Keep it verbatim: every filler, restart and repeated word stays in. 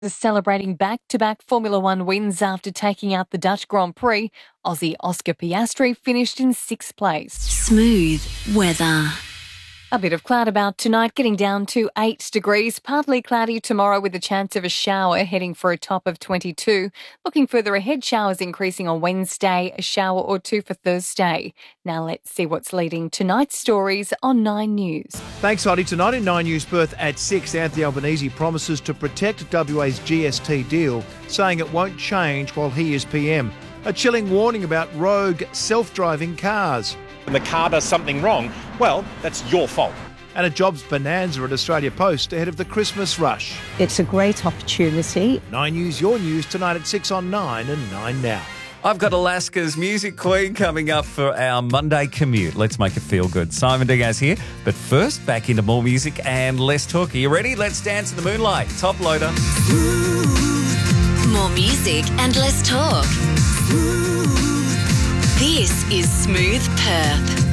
is celebrating back-to-back Formula One wins after taking out the Dutch Grand Prix. Aussie Oscar Piastri finished in sixth place. Smooth weather. A bit of cloud about tonight, getting down to eight degrees. Partly cloudy tomorrow with a chance of a shower, heading for a top of twenty-two. Looking further ahead, showers increasing on Wednesday, a shower or two for Thursday. Now let's see what's leading tonight's stories on Nine News. Thanks, Heidi. Tonight in Nine News Perth at six, Anthony Albanese promises to protect W A's G S T deal, saying it won't change while he is P M. A chilling warning about rogue self-driving cars. When the car does something wrong, well, that's your fault. And a jobs bonanza at Australia Post ahead of the Christmas rush. It's a great opportunity. Nine News, your news tonight at six on Nine and Nine Now. I've got Alaska's Music Queen coming up for our Monday commute. Let's make it feel good. Simon Diaz here. But first, back into more music and less talk. Are you ready? Let's dance in the moonlight. Top loader. More music and less talk. This is Smooth Perth.